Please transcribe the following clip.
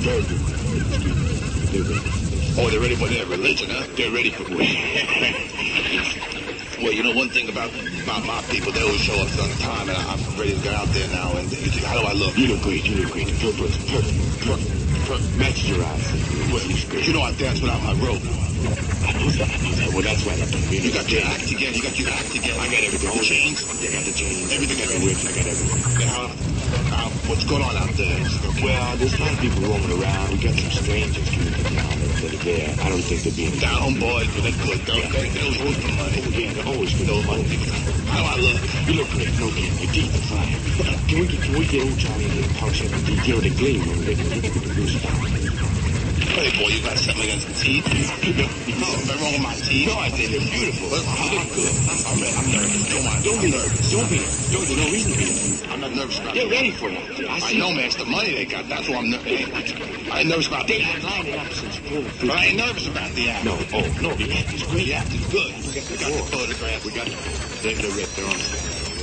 Very good. They're ready. Oh, they're ready for their religion, huh? They're ready for me. Well, you know, one thing about my people, they always show up on time, and I'm ready to get out there now. And how do I look? You look great. You look great. The purple's perfect. Matches your eyes. You know I dance without my rope. I know that. Well, that's right. You got your act again. You got your act again. I got everything. The chains? I got the chains. Everything. I got the whips. I got everything. Now, what's going on out there? Well, there's a lot of people roaming around. We got some strangers down that are there. I don't think they're being down boys, but they're good, though. They're always for money. Yeah, they're always for money. How do I look? You look great. No kidding. Your teeth are fine. Can we get old Charlie and polish up the teeth? You know, they gleam when they get the goose down. Hey, boy, you got something against the teeth? Something wrong with my teeth? No, I say they're beautiful. I'm good. I'm nervous. Don't be nervous. Don't be nervous. There's no reason to be nervous. I'm not nervous about They're ready for you. I know, man. It's the money they got. That's why I'm nervous. I ain't nervous about the act. Lining up since But I ain't nervous about the act. No, the act is great. The act is good. We got the photograph. We got the... They're ready. They're on the